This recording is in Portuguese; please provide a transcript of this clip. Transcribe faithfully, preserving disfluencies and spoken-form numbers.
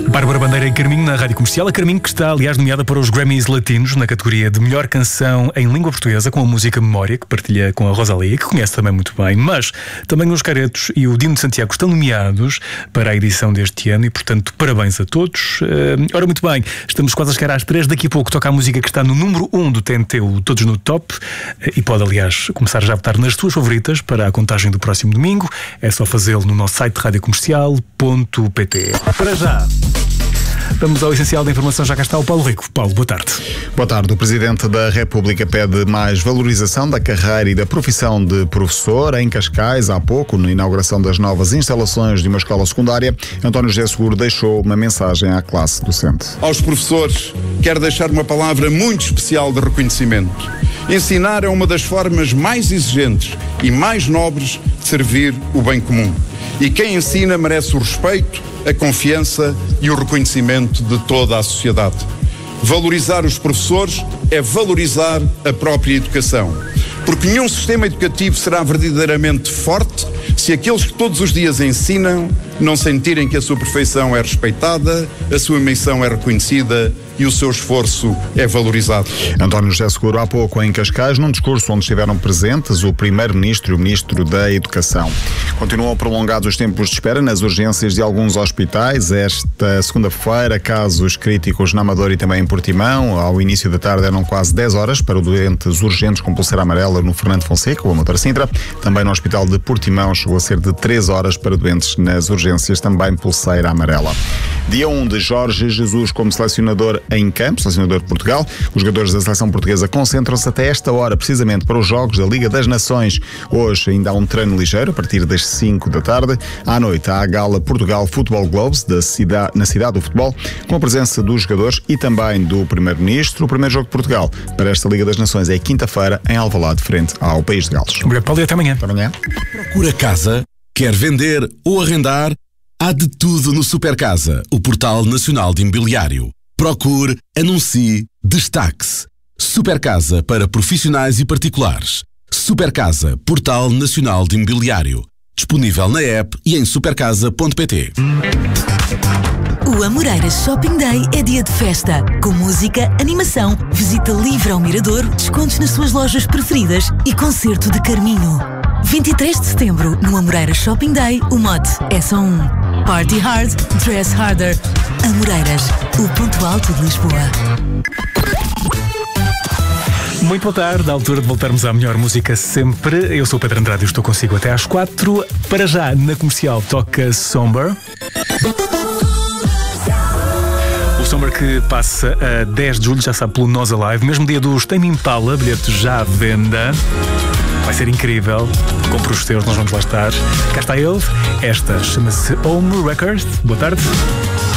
Bárbara Bandeira e Carminho na Rádio Comercial. A Carminho que está, aliás, nomeada para os Grammys Latinos na categoria de melhor canção em língua portuguesa, com a música Memória, que partilha com a Rosalía, que conhece também muito bem. Mas também os Caretos e o Dino de Santiago estão nomeados para a edição deste ano e, portanto, parabéns a todos. Uh, ora, muito bem, estamos quase a chegar às três. Daqui a pouco toca a música que está no número um do T N T, o Todos no Top, uh, e pode, aliás, começar já a votar nas suas favoritas para a contagem do próximo domingo. É só fazê-lo no nosso site rádio comercial ponto pt. Para já, vamos ao essencial da informação. Já cá está o Paulo Rico. Paulo, boa tarde. Boa tarde. O Presidente da República pede mais valorização da carreira e da profissão de professor. Em Cascais, há pouco, na inauguração das novas instalações de uma escola secundária, António José Seguro deixou uma mensagem à classe docente. Aos professores, quero deixar uma palavra muito especial de reconhecimento. Ensinar é uma das formas mais exigentes e mais nobres de servir o bem comum. E quem ensina merece o respeito, a confiança e o reconhecimento de toda a sociedade. Valorizar os professores é valorizar a própria educação. Porque nenhum sistema educativo será verdadeiramente forte se aqueles que todos os dias ensinam não sentirem que a sua perfeição é respeitada, a sua missão é reconhecida e o seu esforço é valorizado. António José Seguro, há pouco em Cascais, num discurso onde estiveram presentes o Primeiro-Ministro e o Ministro da Educação. Continuam prolongados os tempos de espera nas urgências de alguns hospitais. Esta segunda-feira, casos críticos na Amadora e também em Portimão. Ao início da tarde eram quase dez horas para doentes urgentes com pulseira amarela no Fernando Fonseca, ou Amadora Sintra. Também no Hospital de Portimão chegou a ser de três horas para doentes nas urgências, também pulseira amarela. Dia um de Jorge Jesus como selecionador em campo, selecionador de Portugal. Os jogadores da seleção portuguesa concentram-se até esta hora, precisamente para os jogos da Liga das Nações. Hoje ainda há um treino ligeiro, a partir das cinco da tarde. À noite há a Gala Portugal Football Globes da cidade, na cidade do futebol, com a presença dos jogadores e também do Primeiro-Ministro. O primeiro jogo de Portugal para esta Liga das Nações é quinta-feira em Alvalade, frente ao País de Gales. Obrigado, Paulo, e até amanhã. Até amanhã. Procura casa? Quer vender ou arrendar? Há de tudo no Supercasa, o portal nacional de imobiliário. Procure, anuncie, destaque-se. Supercasa para profissionais e particulares. Supercasa, portal nacional de imobiliário. Disponível na app e em supercasa ponto pt. O Amoreiras Shopping Day é dia de festa, com música, animação, visita livre ao Mirador, descontos nas suas lojas preferidas e concerto de Carminho. vinte e três de setembro, no Amoreiras Shopping Day, o mote é só um. Party hard, dress harder. Amoreiras, o ponto alto de Lisboa. Muito boa tarde, à altura de voltarmos à melhor música sempre. Eu sou o Pedro Andrade e estou consigo até às quatro. Para já, na Comercial, toca Somber. O Somber que passa a dez de julho, já sabe, pelo Nós Alive. Mesmo dia dos Tame Impala, bilhetes já à venda. Vai ser incrível. Compre os seus, nós vamos lá estar. Cá está ele. Esta chama-se Home Records. Boa tarde.